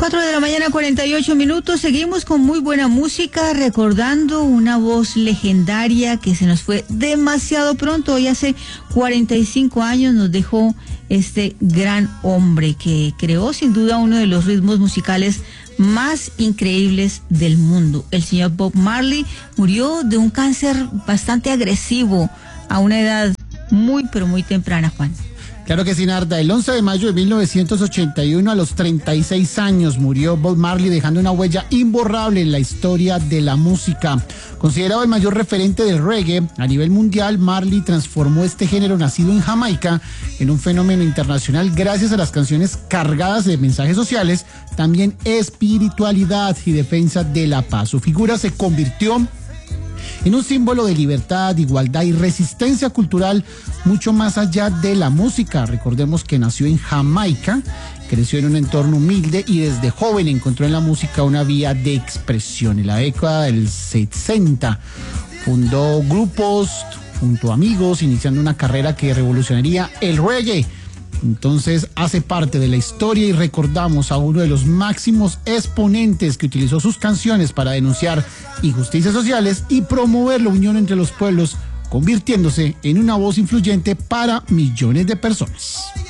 4 de la mañana, 48 minutos. Seguimos con muy buena música, recordando una voz legendaria que se nos fue demasiado pronto. Hoy hace 45 años nos dejó este gran hombre que creó sin duda uno de los ritmos musicales más increíbles del mundo. El señor Bob Marley murió de un cáncer bastante agresivo a una edad muy, pero muy temprana, Juan. Claro que sí, Narda. El 11 de mayo de 1981, a los 36 años, murió Bob Marley, dejando una huella imborrable en la historia de la música. Considerado el mayor referente del reggae a nivel mundial, Marley transformó este género nacido en Jamaica en un fenómeno internacional gracias a las canciones cargadas de mensajes sociales, también espiritualidad y defensa de la paz. Su figura se convirtió en un símbolo de libertad, igualdad y resistencia cultural mucho más allá de la música. Recordemos que nació en Jamaica, creció en un entorno humilde y desde joven encontró en la música una vía de expresión. En la década del 60 fundó grupos junto a amigos, iniciando una carrera que revolucionaría el reggae. Entonces hace parte de la historia y recordamos a uno de los máximos exponentes que utilizó sus canciones para denunciar injusticias sociales y promover la unión entre los pueblos, convirtiéndose en una voz influyente para millones de personas.